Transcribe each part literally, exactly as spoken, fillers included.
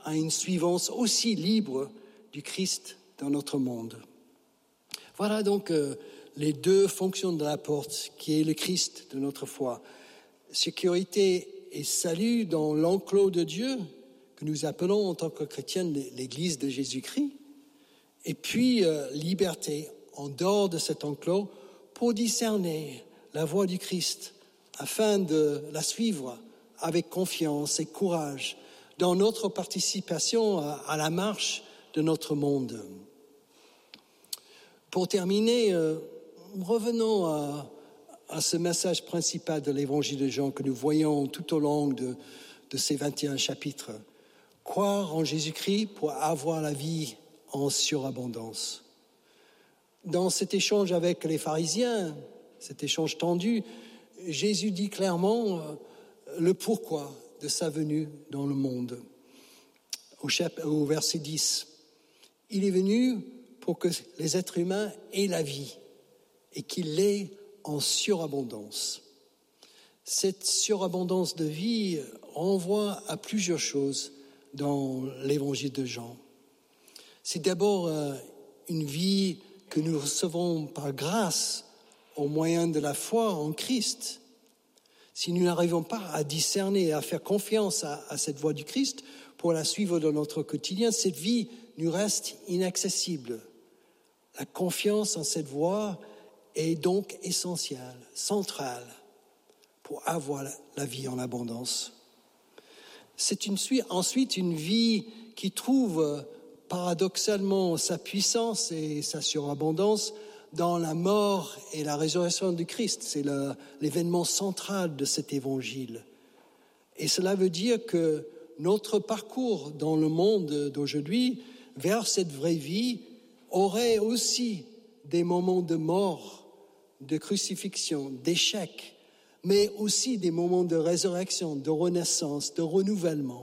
à une suivance aussi libre du Christ dans notre monde. Voilà donc euh, les deux fonctions de la porte, qui est le Christ de notre foi. Sécurité et salut dans l'enclos de Dieu, que nous appelons en tant que chrétiens l'Église de Jésus-Christ, et puis euh, liberté en dehors de cet enclos pour discerner la voie du Christ, afin de la suivre avec confiance et courage dans notre participation à, à la marche de notre monde. Pour terminer, euh, revenons à, à ce message principal de l'Évangile de Jean que nous voyons tout au long de, de ces vingt et un chapitres. Croire en Jésus-Christ pour avoir la vie en surabondance. Dans cet échange avec les pharisiens, cet échange tendu, Jésus dit clairement euh, le pourquoi de sa venue dans le monde. Au, chap- au verset dix, il est venu pour que les êtres humains aient la vie et qu'il l'ait en surabondance. Cette surabondance de vie renvoie à plusieurs choses dans l'évangile de Jean. C'est d'abord euh, une vie que nous recevons par grâce au moyen de la foi en Christ. Si nous n'arrivons pas à discerner et à faire confiance à, à cette voie du Christ pour la suivre dans notre quotidien, cette vie nous reste inaccessible. La confiance en cette voie est donc essentielle, centrale, pour avoir la, la vie en abondance. C'est une, ensuite une vie qui trouve paradoxalement sa puissance et sa surabondance dans la mort et la résurrection du Christ. C'est le, l'événement central de cet évangile. Et cela veut dire que notre parcours dans le monde d'aujourd'hui vers cette vraie vie aurait aussi des moments de mort, de crucifixion, d'échec, mais aussi des moments de résurrection, de renaissance, de renouvellement.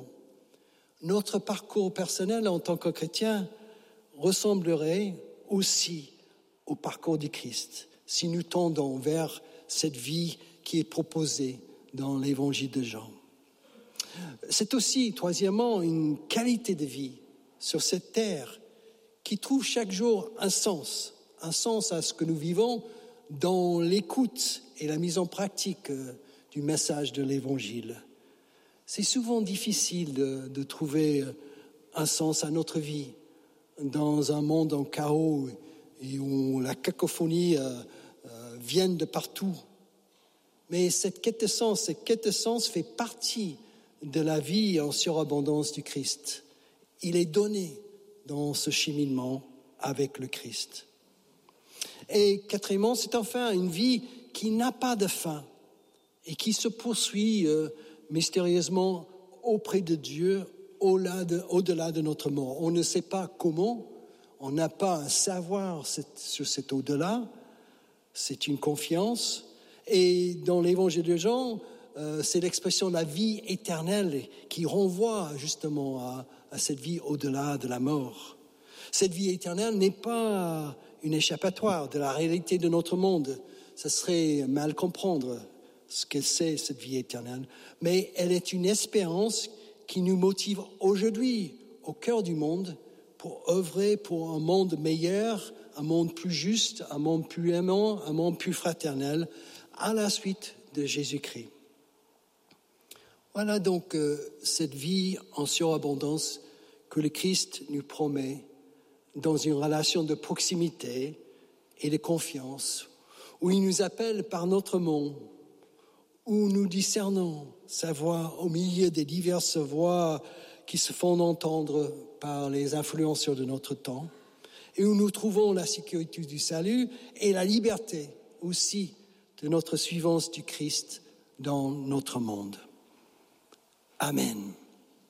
Notre parcours personnel en tant que chrétien ressemblerait aussi au parcours du Christ, si nous tendons vers cette vie qui est proposée dans l'évangile de Jean. C'est aussi, troisièmement, une qualité de vie sur cette terre qui trouve chaque jour un sens, un sens à ce que nous vivons dans l'écoute et la mise en pratique du message de l'évangile. C'est souvent difficile de, de trouver un sens à notre vie dans un monde en chaos et où la cacophonie euh, euh, vient de partout. Mais cette quête de sens, cette quête de sens fait partie de la vie en surabondance du Christ. Il est donné dans ce cheminement avec le Christ. Et quatrièmement, c'est enfin une vie qui n'a pas de fin et qui se poursuit euh, mystérieusement auprès de Dieu au-delà de, au-delà de notre mort. On ne sait pas comment, on n'a pas un savoir sur cet au-delà, c'est une confiance. Et dans l'évangile de Jean, euh, c'est l'expression de la vie éternelle qui renvoie justement à, à cette vie au-delà de la mort. Cette vie éternelle n'est pas une échappatoire de la réalité de notre monde. Ça serait mal comprendre ce que c'est cette vie éternelle. Mais elle est une espérance qui nous motive aujourd'hui, au cœur du monde, pour œuvrer pour un monde meilleur, un monde plus juste, un monde plus aimant, un monde plus fraternel, à la suite de Jésus-Christ. Voilà donc euh, cette vie en surabondance que le Christ nous promet dans une relation de proximité et de confiance, où il nous appelle par notre nom, où nous discernons sa voix au milieu des diverses voix qui se font entendre par les influenceurs de notre temps, et où nous trouvons la sécurité du salut et la liberté aussi de notre suivance du Christ dans notre monde. Amen.